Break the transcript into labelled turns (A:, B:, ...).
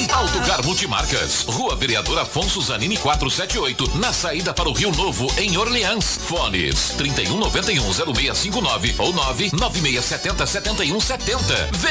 A: Autocar Multimarcas, Rua Vereador Afonso Zanini 478, na saída para o Rio Novo, em Orleans. Fones 31910659 ou 996707170.